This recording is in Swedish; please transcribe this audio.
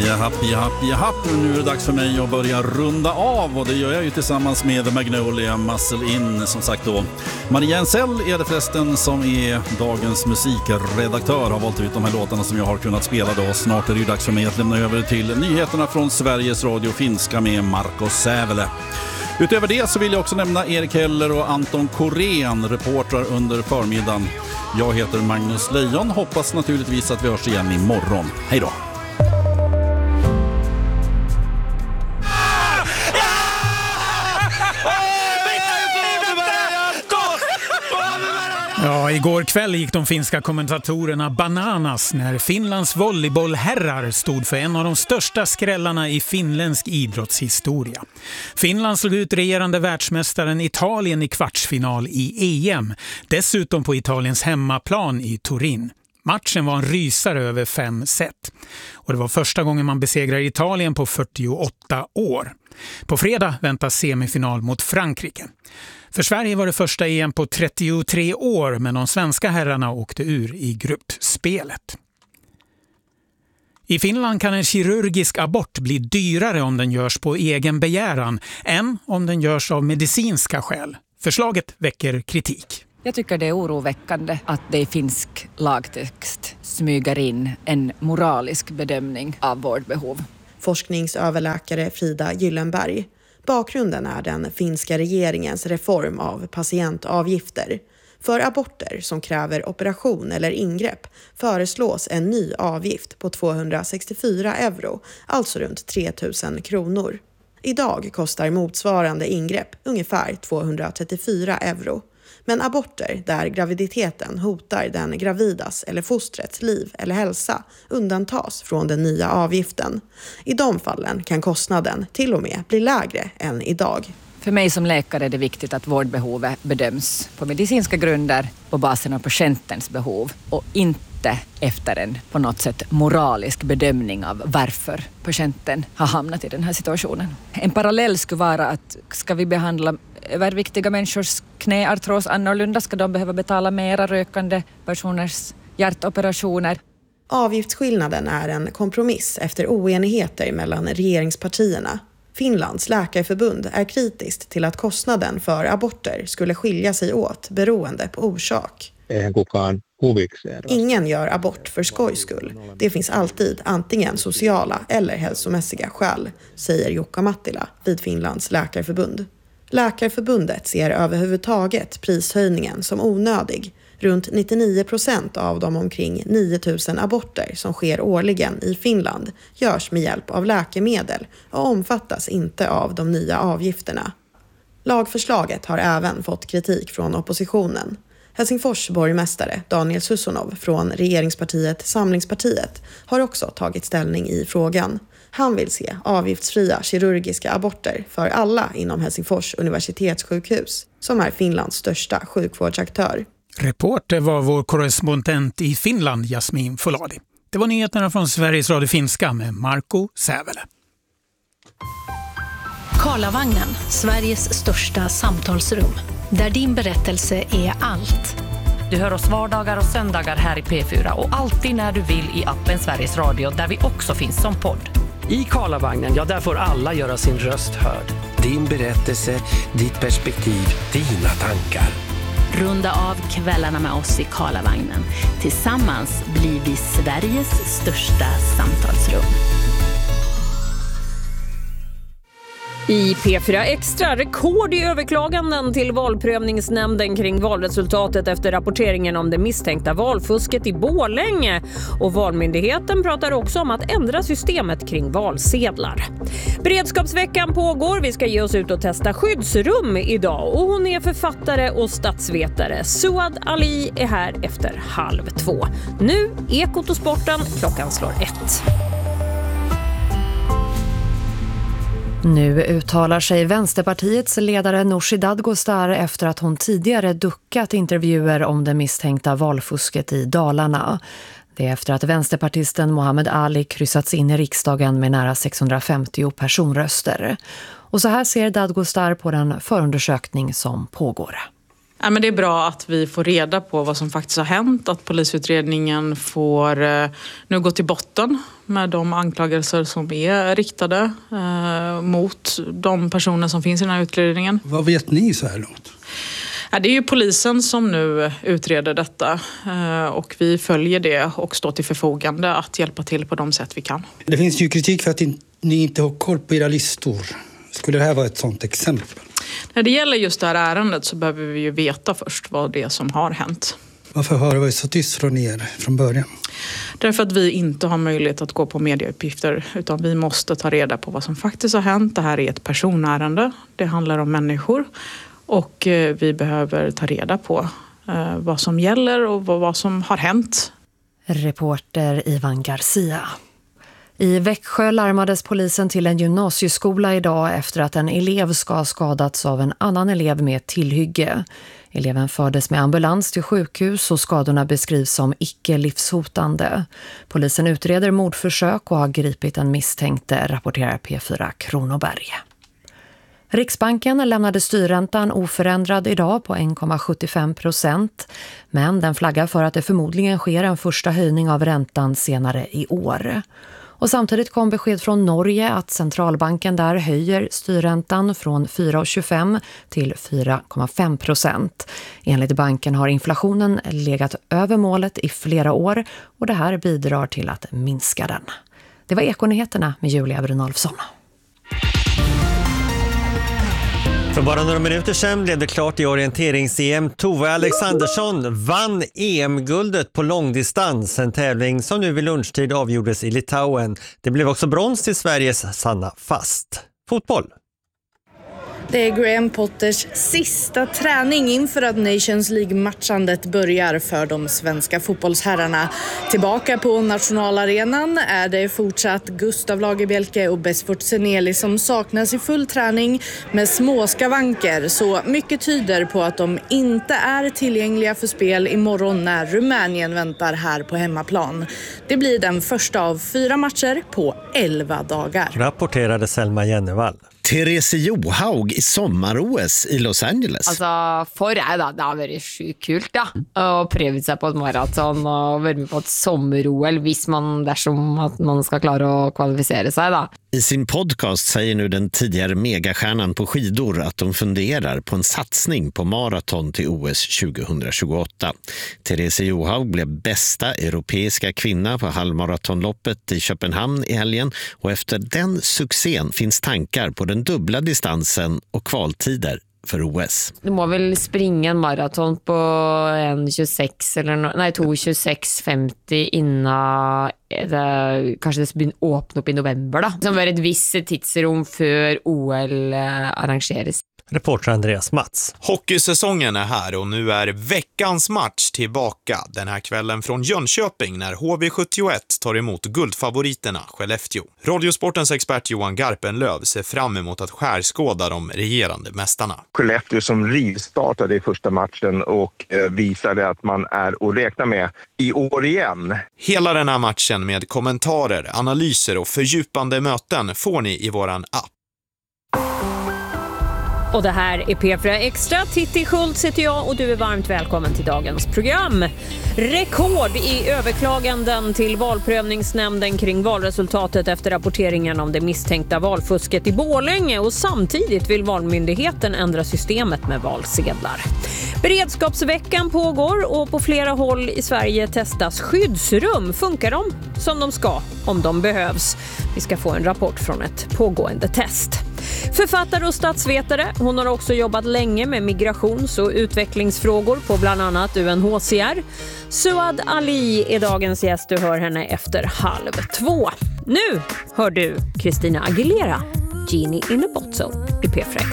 Japp. Nu är det dags för mig att börja runda av, och det gör jag ju tillsammans med The Magnolia Muscle In, som sagt då. Maria Ensell är det förresten som är dagens musikredaktör, har valt ut de här låtarna som jag har kunnat spela då. Snart är det ju dags för mig att lämna över till nyheterna från Sveriges Radio Finska med Marko Sävele. Utöver det så vill jag också nämna Erik Heller och Anton Korén, reportrar under förmiddagen. Jag heter Magnus Lejon, hoppas naturligtvis att vi hörs igen imorgon. Hej då! Ja, igår kväll gick de finska kommentatorerna bananas när Finlands volleybollherrar stod för en av de största skrällarna i finländsk idrottshistoria. Finland slog ut regerande världsmästaren Italien i kvartsfinal i EM, dessutom på Italiens hemmaplan i Turin. Matchen var en rysare över 5 set. Och det var första gången man besegrar Italien på 48 år. På fredag väntas semifinal mot Frankrike. För Sverige var det första EM på 33 år, men de svenska herrarna åkte ur i gruppspelet. I Finland kan en kirurgisk abort bli dyrare om den görs på egen begäran än om den görs av medicinska skäl. Förslaget väcker kritik. Jag tycker det är oroväckande att det i finsk lagtext smyger in en moralisk bedömning av vårdbehov. Forskningsöverläkare Frida Gyllenberg. Bakgrunden är den finska regeringens reform av patientavgifter. För aborter som kräver operation eller ingrepp föreslås en ny avgift på 264 euro, alltså runt 3 000 kronor. Idag kostar motsvarande ingrepp ungefär 234 euro. Men aborter där graviditeten hotar den gravidas eller fostrets liv eller hälsa undantas från den nya avgiften. I de fallen kan kostnaden till och med bli lägre än idag. För mig som läkare är det viktigt att vårdbehovet bedöms på medicinska grunder på basen av patientens behov och inte efter en på något sätt moralisk bedömning av varför patienten har hamnat i den här situationen. En parallell skulle vara att ska vi behandla överviktiga människors knäartros annorlunda, ska de behöva betala mera rökande personers hjärtoperationer. Avgiftsskillnaden är en kompromiss efter oenigheter mellan regeringspartierna. Finlands läkarförbund är kritiskt till att kostnaden för aborter skulle skilja sig åt beroende på orsak. Ingen gör abort för skojs skull. Det finns alltid antingen sociala eller hälsomässiga skäl, säger Jukka Mattila vid Finlands läkarförbund. Läkarförbundet ser överhuvudtaget prishöjningen som onödig. Runt 99% av de omkring 9000 aborter som sker årligen i Finland görs med hjälp av läkemedel och omfattas inte av de nya avgifterna. Lagförslaget har även fått kritik från oppositionen. Helsingfors borgmästare Daniel Susunov från regeringspartiet Samlingspartiet har också tagit ställning i frågan. Han vill se avgiftsfria kirurgiska aborter för alla inom Helsingfors universitetssjukhus, som är Finlands största sjukvårdsaktör. Reporter var vår korrespondent i Finland, Jasmin Foladi. Det var nyheterna från Sveriges Radio Finska med Marko Sävele. Karlavagnen, Sveriges största samtalsrum. Där din berättelse är allt. Du hör oss vardagar och söndagar här i P4 och alltid när du vill i appen Sveriges Radio, där vi också finns som podd. I Karlavagnen, ja, där får alla göra sin röst hörd. Din berättelse, ditt perspektiv, dina tankar. Runda av kvällarna med oss i Karlavagnen. Tillsammans blir vi Sveriges största samtalsrum. I P4 Extra, rekord i överklaganden till valprövningsnämnden kring valresultatet efter rapporteringen om det misstänkta valfusket i Borlänge. Och Valmyndigheten pratar också om att ändra systemet kring valsedlar. Beredskapsveckan pågår, vi ska ge oss ut och testa skyddsrum idag. Och hon är författare och statsvetare. Suad Ali är här efter 1:30. Nu, Ekot och sporten, klockan slår 1. Nu uttalar sig Vänsterpartiets ledare Nooshi Dadgostar efter att hon tidigare duckat intervjuer om det misstänkta valfusket i Dalarna. Det är efter att vänsterpartisten Mohammed Ali kryssats in i riksdagen med nära 650 personröster. Och så här ser Dadgostar på den förundersökning som pågår. Ja, men det är bra att vi får reda på vad som faktiskt har hänt. Att polisutredningen får nu gå till botten med de anklagelser som är riktade mot de personer som finns i den här utredningen. Vad vet ni så här långt? Ja, det är ju polisen som nu utreder detta och vi följer det och står till förfogande att hjälpa till på de sätt vi kan. Det finns ju kritik för att ni inte har koll på era listor. Skulle det här vara ett sådant exempel? När det gäller just det här ärendet så behöver vi ju veta först vad det är som har hänt. Varför har det varit så tyst från er från början? Därför att vi inte har möjlighet att gå på medieuppgifter utan vi måste ta reda på vad som faktiskt har hänt. Det här är ett personärende. Det handlar om människor och vi behöver ta reda på vad som gäller och vad som har hänt. Reporter Ivan Garcia. I Växjö larmades polisen till en gymnasieskola idag efter att en elev ska ha skadats av en annan elev med tillhygge. Eleven fördes med ambulans till sjukhus och skadorna beskrivs som icke-livshotande. Polisen utreder mordförsök och har gripit en misstänkte, rapporterar P4 Kronoberg. Riksbanken lämnade styrräntan oförändrad idag på 1,75%, men den flaggar för att det förmodligen sker en första höjning av räntan senare i år. Och samtidigt kom besked från Norge att centralbanken där höjer styrräntan från 4,25 till 4,5%. Enligt banken har inflationen legat över målet i flera år och det här bidrar till att minska den. Det var Ekonyheterna med Julia Brunolfsson. För bara några minuter sedan blev det klart i orienterings-EM. Tove Alexandersson vann EM-guldet på långdistans, en tävling som nu vid lunchtid avgjordes i Litauen. Det blev också brons till Sveriges Sanna Fast. Fotboll. Det är Graham Potters sista träning inför att Nations League-matchandet börjar för de svenska fotbollsherrarna. Tillbaka på nationalarenan är det fortsatt Gustav Lagerbielke och Besfort Seneli som saknas i full träning med små skavanker. Så mycket tyder på att de inte är tillgängliga för spel imorgon när Rumänien väntar här på hemmaplan. Det blir den första av 4 matcher på 11 dagar. Rapporterade Selma Jennevall. Therese Johaug i sommar-OS i Los Angeles. Altså, for jeg da, det har vært sjukt kult da, å prøve seg på et maraton og være med på et sommer-OL hvis man, dersom at man ska klara å kvalificera sig da. I sin podcast säger nu den tidigare megastjärnan på skidor att de funderar på en satsning på maraton till OS 2028. Therese Johaug blev bästa europeiska kvinna på halvmaratonloppet i Köpenhamn i helgen och efter den succén finns tankar på den dubbla distansen och kvaltider för OS. Du må väl springa en maraton på 1.26 eller 2.26.50 innan det, kanske det börjar öppna upp i november då. Som var ett visst tidsrum för OL arrangeras. Reporter Andreas Mats. Hockeysäsongen är här och nu är veckans match tillbaka den här kvällen från Jönköping när HV71 tar emot guldfavoriterna Skellefteå. Radiosportens expert Johan Garpenlöv ser fram emot att skärskåda de regerande mästarna. Skellefteå som rivstartade i första matchen och visade att man är att räkna med i år igen. Hela den här matchen med kommentarer, analyser och fördjupande möten får ni i våran app. Och det här är P4 Extra. Titti Schultz heter jag och du är varmt välkommen till dagens program. Rekord i överklaganden till valprövningsnämnden kring valresultatet efter rapporteringen om det misstänkta valfusket i Borlänge och samtidigt vill valmyndigheten ändra systemet med valsedlar. Beredskapsveckan pågår och på flera håll i Sverige testas skyddsrum. Funkar de som de ska om de behövs? Vi ska få en rapport från ett pågående test. Författare och statsvetare. Hon har också jobbat länge med migrations- och utvecklingsfrågor på bland annat UNHCR. Suad Ali är dagens gäst. Du hör henne efter 1:30. Nu hör du Christina Aguilera, Genie in a Bottle i P4.